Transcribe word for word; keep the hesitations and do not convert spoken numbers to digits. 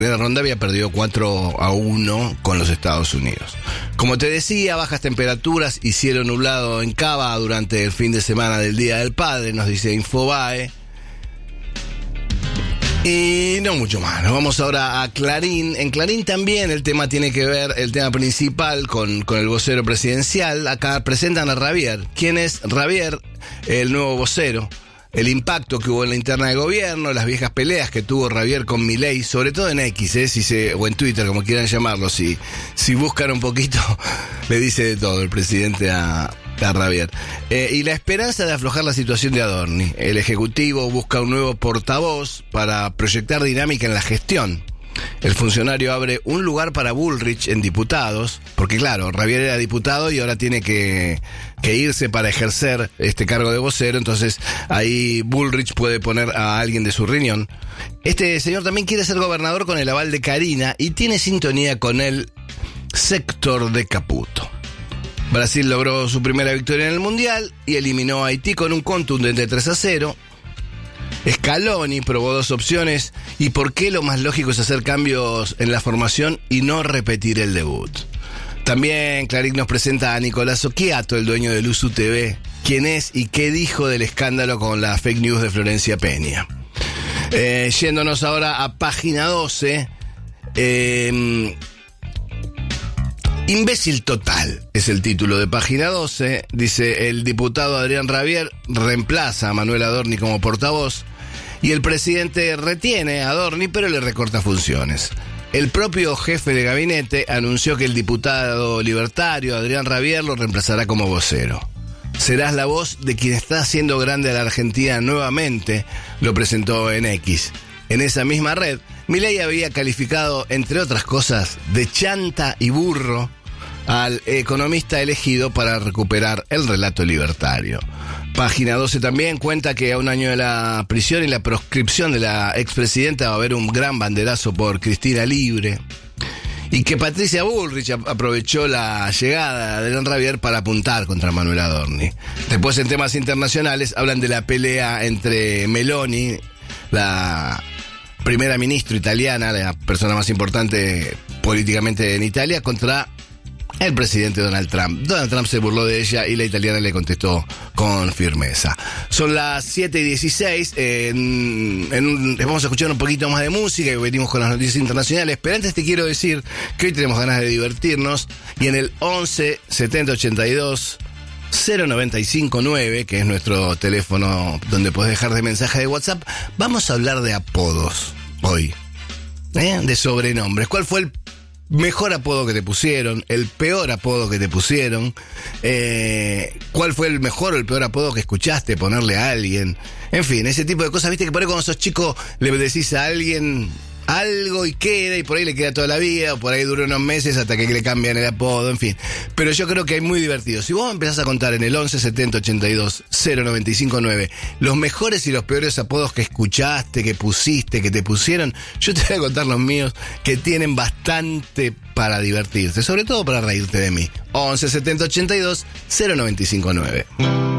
primera ronda había perdido cuatro a uno con los Estados Unidos. Como te decía, bajas temperaturas y cielo nublado en Cava durante el fin de semana del Día del Padre, nos dice Infobae. Y no mucho más. Nos vamos ahora a Clarín. En Clarín también el tema tiene que ver, el tema principal con, con el vocero presidencial. Acá presentan a Ravier. ¿Quién es Ravier? El nuevo vocero. El impacto que hubo en la interna de gobierno, las viejas peleas que tuvo Ravier con Milei, sobre todo en X, ¿eh? si se, o en Twitter, como quieran llamarlo. Si, si buscan un poquito, le dice de todo el presidente a... a Ravier. Eh, y la esperanza de aflojar la situación de Adorni. El Ejecutivo busca un nuevo portavoz para proyectar dinámica en la gestión. El funcionario abre un lugar para Bullrich en diputados, porque claro, Ravier era diputado y ahora tiene que, que irse para ejercer este cargo de vocero, entonces ahí Bullrich puede poner a alguien de su riñón. Este señor también quiere ser gobernador con el aval de Karina y tiene sintonía con el sector de Caputo. Brasil logró su primera victoria en el Mundial y eliminó a Haití con un contundente tres a cero. Scaloni probó dos opciones y por qué lo más lógico es hacer cambios en la formación y no repetir el debut. También Clarín nos presenta a Nicolás Occhiato, el dueño de Luzu T V, quién es y qué dijo del escándalo con la fake news de Florencia Peña. Eh, yéndonos ahora a página doce... Eh, Imbécil total es el título de página doce. Dice: el diputado Adrián Ravier reemplaza a Manuel Adorni como portavoz y el presidente retiene a Adorni pero le recorta funciones. El propio jefe de gabinete anunció que el diputado libertario Adrián Ravier lo reemplazará como vocero. Serás la voz de quien está haciendo grande a la Argentina nuevamente, lo presentó en X. En esa misma red, Milei había calificado, entre otras cosas, de chanta y burro al economista elegido para recuperar el relato libertario. Página doce también cuenta que a un año de la prisión y la proscripción de la expresidenta va a haber un gran banderazo por Cristina Libre. Y que Patricia Bullrich aprovechó la llegada de Adrián Ravier para apuntar contra Manuel Adorni. Después, en temas internacionales, hablan de la pelea entre Meloni, la primera ministra italiana, la persona más importante políticamente en Italia, contra el presidente Donald Trump. Donald Trump se burló de ella y la italiana le contestó con firmeza. Son las siete y dieciséis. En, en un, vamos a escuchar un poquito más de música y venimos con las noticias internacionales. Pero antes te quiero decir que hoy tenemos ganas de divertirnos y en el once setenta ochenta y dos cero noventa y cinco nueve, que es nuestro teléfono donde podés dejar de mensaje de WhatsApp, vamos a hablar de apodos hoy, ¿eh? De sobrenombres. ¿Cuál fue el mejor apodo que te pusieron? ¿El peor apodo que te pusieron? Eh, ¿Cuál fue el mejor o el peor apodo que escuchaste ponerle a alguien? En fin, ese tipo de cosas, viste que por ahí cuando sos chico le decís a alguien algo y queda, y por ahí le queda toda la vida, o por ahí dura unos meses hasta que le cambian el apodo, en fin. Pero yo creo que hay muy divertido. Si vos empezás a contar en el once setenta ochenta y dos cero noventa y cinco nueve los mejores y los peores apodos que escuchaste, que pusiste, que te pusieron, yo te voy a contar los míos, que tienen bastante para divertirte, sobre todo para reírte de mí. once setenta ochenta y dos cero noventa y cinco nueve.